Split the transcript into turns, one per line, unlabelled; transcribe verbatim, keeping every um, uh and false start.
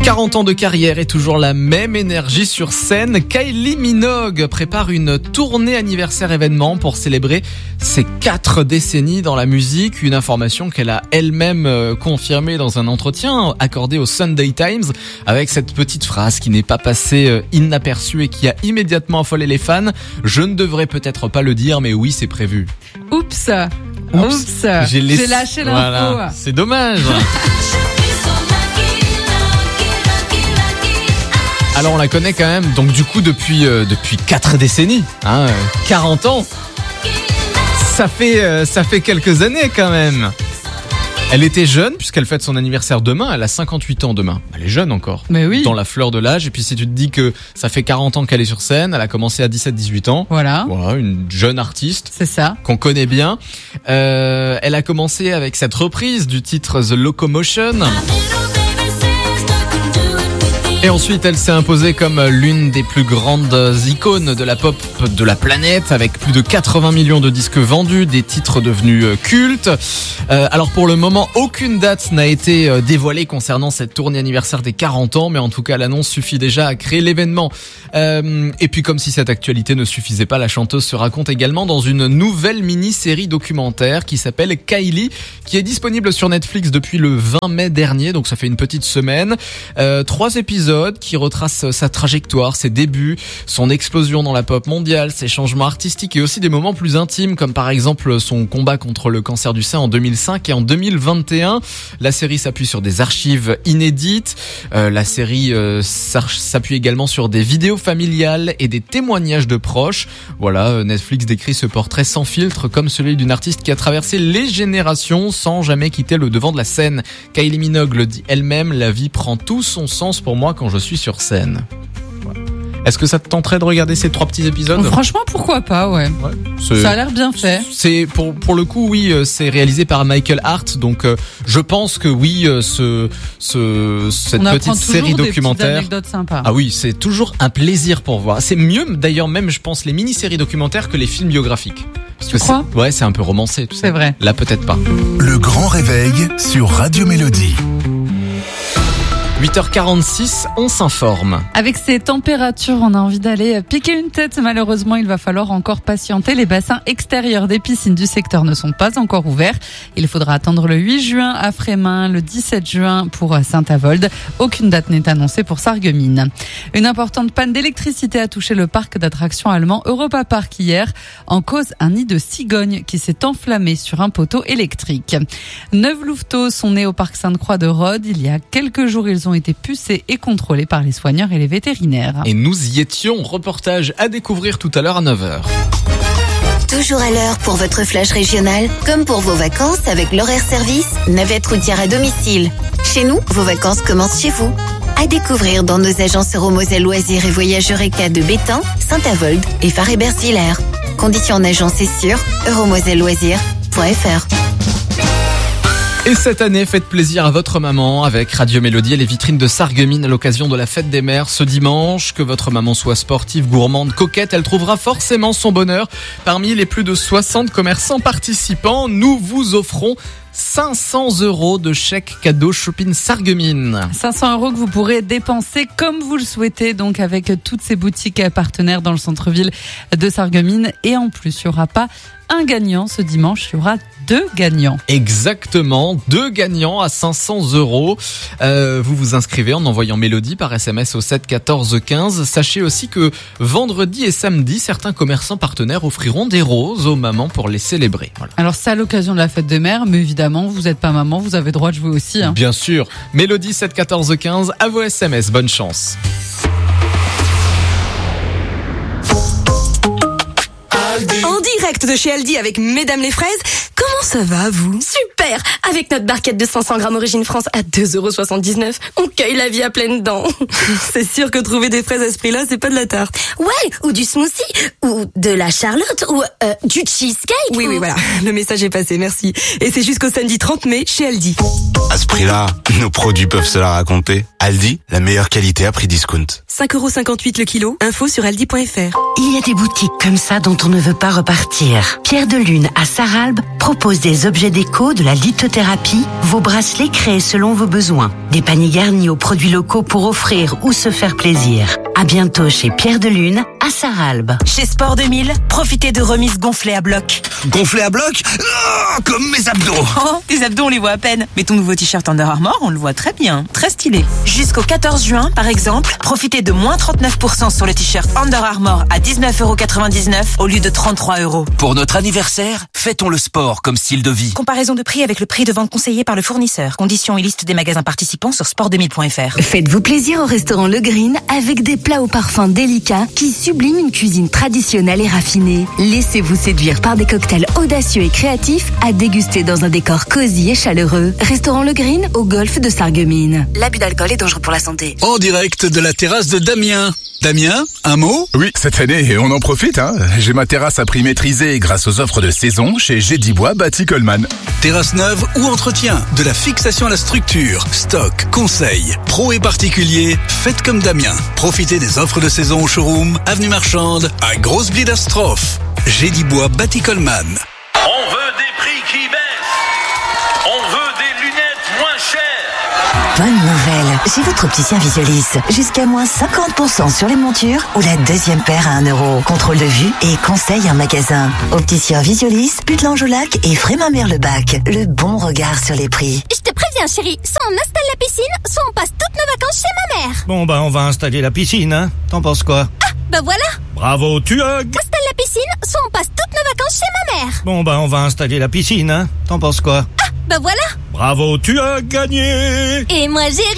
quarante ans de carrière et toujours la même énergie sur scène. Kylie Minogue prépare une tournée anniversaire événement pour célébrer ses quatre décennies dans la musique. Une information qu'elle a elle-même confirmée dans un entretien accordé au Sunday Times avec cette petite phrase qui n'est pas passée inaperçue et qui a immédiatement affolé les fans. Je ne devrais peut-être pas le dire, mais oui, c'est prévu.
Oups,
Oups,
Oups.
J'ai, laissé...
J'ai lâché l'info.
Voilà. C'est dommage. Alors on la connaît quand même, donc du coup depuis euh, depuis quatre décennies, hein, euh, quarante ans. Ça fait euh, ça fait quelques années quand même. Elle était jeune puisqu'elle fête son anniversaire demain, elle a cinquante-huit ans demain. Elle est jeune encore.
Mais oui.
Dans la fleur de l'âge. Et puis si tu te dis que ça fait quarante ans qu'elle est sur scène, elle a commencé à dix-sept dix-huit ans.
Voilà.
Voilà, une jeune artiste.
C'est ça.
Qu'on connaît bien. Euh, elle a commencé avec cette reprise du titre The Locomotion. Et ensuite, elle s'est imposée comme l'une des plus grandes icônes de la pop de la planète, avec plus de quatre-vingts millions de disques vendus, des titres devenus cultes. Euh, alors pour le moment, aucune date n'a été dévoilée concernant cette tournée anniversaire des quarante ans, mais en tout cas, l'annonce suffit déjà à créer l'événement. Euh, et puis comme si cette actualité ne suffisait pas, la chanteuse se raconte également dans une nouvelle mini-série documentaire qui s'appelle Kylie, qui est disponible sur Netflix depuis le vingt mai dernier, donc ça fait une petite semaine. Euh, trois épisodes qui retrace sa trajectoire, ses débuts, son explosion dans la pop mondiale, ses changements artistiques et aussi des moments plus intimes comme par exemple son combat contre le cancer du sein en deux mille cinq et en deux mille vingt et un. La série s'appuie sur des archives inédites. Euh, la série euh, s'appuie également sur des vidéos familiales et des témoignages de proches. Voilà, Netflix décrit ce portrait sans filtre comme celui d'une artiste qui a traversé les générations sans jamais quitter le devant de la scène. Kylie Minogue le dit elle-même, la vie prend tout son sens pour moi quand je suis sur scène. Voilà. Est-ce que ça te tenterait de regarder ces trois petits épisodes ?
Franchement, pourquoi pas, ouais. ouais ça a l'air bien fait.
C'est pour pour le coup, oui, c'est réalisé par Michael Hart, donc euh, je pense que oui, euh, ce ce cette
On
petite série documentaire.
Des anecdotes sympas.
Ah oui, c'est toujours un plaisir pour voir. C'est mieux d'ailleurs même, je pense, les mini-séries documentaires que les films biographiques. Parce
tu
que
crois ?
c'est, ouais, c'est un peu romancé, tout ça.
C'est vrai.
Là, peut-être pas.
Le grand réveil sur Radio Mélodie.
huit heures quarante-six, on s'informe.
Avec ces températures, on a envie d'aller piquer une tête. Malheureusement, il va falloir encore patienter. Les bassins extérieurs des piscines du secteur ne sont pas encore ouverts. Il faudra attendre le huit juin à Frémin, le dix-sept juin pour Saint-Avold. Aucune date n'est annoncée pour Sarreguemines. Une importante panne d'électricité a touché le parc d'attractions allemand Europa Park hier. En cause, un nid de cigogne qui s'est enflammé sur un poteau électrique. Neuf louveteaux sont nés au parc Sainte-Croix de Rhodes. Il y a quelques jours, ils ont ont été pucés et contrôlés par les soigneurs et les vétérinaires.
Et nous y étions, reportage à découvrir tout à l'heure à neuf heures.
Toujours à l'heure pour votre flash régional, comme pour vos vacances avec l'horaire service, navette routière à domicile. Chez nous, vos vacances commencent chez vous. À découvrir dans nos agences Euromoselle Loisirs et Voyage Eureka de Béthans, Saint-Avold et Faré-Bersvillers. Conditions en agence et sur euromoselle loisirs point f r.
Et cette année, faites plaisir à votre maman avec Radio Mélodie et les vitrines de Sarreguemines à l'occasion de la fête des mères ce dimanche. Que votre maman soit sportive, gourmande, coquette, elle trouvera forcément son bonheur. Parmi les plus de soixante commerçants participants, nous vous offrons cinq cents euros de chèque cadeau Shopping Sarreguemines.
cinq cents euros que vous pourrez dépenser comme vous le souhaitez, donc avec toutes ces boutiques partenaires dans le centre-ville de Sarreguemines. Et en plus, il n'y aura pas un gagnant ce dimanche, il y aura deux gagnants.
Exactement, deux gagnants à cinq cents euros. Euh, vous vous inscrivez en envoyant Mélodie par S M S au sept quatorze quinze. Sachez aussi que vendredi et samedi, certains commerçants partenaires offriront des roses aux mamans pour les célébrer. Voilà.
Alors c'est à l'occasion de la fête des mères, mais évidemment, vous n'êtes pas maman, vous avez droit de jouer aussi. Hein.
Bien sûr. Mélodie sept quatorze quinze, à vos S M S. Bonne chance.
En direct de chez Aldi avec Mesdames les Fraises. Comment ça va, vous ?
Super ! Avec notre barquette de cinq cents grammes Origine France à deux euros soixante-dix-neuf, on cueille la vie à pleines dents.
C'est sûr que trouver des fraises à ce prix-là, c'est pas de la tarte.
Ouais, ou du smoothie, ou de la charlotte, ou euh, du cheesecake.
Oui,
ou...
oui, voilà. Le message est passé, merci. Et c'est jusqu'au samedi trente mai chez Aldi.
À ce prix-là, nos produits peuvent se la raconter. Aldi, la meilleure qualité à prix discount.
cinq euros cinquante-huit le kilo, info sur aldi point fr.
Il y a des boutiques comme ça dont on ne veut pas repartir. Pierre de Lune à Sarralbe propose des objets déco, de la lithothérapie, vos bracelets créés selon vos besoins, des paniers garnis aux produits locaux pour offrir ou se faire plaisir. À bientôt chez Pierre de Lune à Sarralbe.
Chez Sport deux mille, profitez de remises gonflées à bloc.
Gonflées à bloc? Oh, comme mes abdos.
Oh, tes abdos on les voit à peine. Mais ton nouveau t-shirt Under Armour, on le voit très bien. Très stylé. Jusqu'au quatorze juin, par exemple, profitez de moins trente-neuf pour cent sur le t-shirt Under Armour à dix-neuf euros quatre-vingt-dix-neuf au lieu de trente-trois euros.
Pour notre anniversaire, fêtons le sport comme style de vie.
Comparaison de prix avec le prix de vente conseillé par le fournisseur. Conditions et liste des magasins participants sur sport deux mille point fr.
Faites-vous plaisir au restaurant Le Green avec des plats au parfum délicat qui subliment une cuisine traditionnelle et raffinée. Laissez-vous séduire par des cocktails audacieux et créatifs à déguster dans un décor cosy et chaleureux. Restaurant Le Green au golfe de Sarreguemines. L'abus d'alcool est dangereux pour la santé.
En direct de la terrasse de Damien. Damien, un mot?
Oui, cette année, on en profite, hein. J'ai ma terrasse à prix maîtrisé grâce aux offres de saison chez Gédibois Bâti Coleman.
Terrasse neuve ou entretien, de la fixation à la structure, stock, conseil, pro et particulier, faites comme Damien. Profitez des offres de saison au showroom, avenue Marchande, à Grosse-Bliederstroff. Gédibois Bâti Coleman.
On veut des prix qui baissent. On veut des lunettes moins chères.
Bonne nouvelle, chez votre opticien Visualis, jusqu'à moins cinquante pour cent sur les montures ou la deuxième paire à un euro. Contrôle de vue et conseil en magasin. Opticien Visualis, Butte-Lange-au-Lac et Frémin-Mer-le-Bac. Le bon regard sur les prix.
Je te préviens chérie, soit on installe la piscine, soit on passe toutes nos vacances chez ma mère.
Bon bah on va installer la piscine, hein. T'en penses quoi?
Ah, bah voilà.
Bravo, tu hug.
Installe la piscine, soit on passe toutes nos vacances chez ma mère.
Bon bah on va installer la piscine, hein. T'en penses quoi?
Ah, bah voilà.
Bravo, tu as gagné.
Et moi j'ai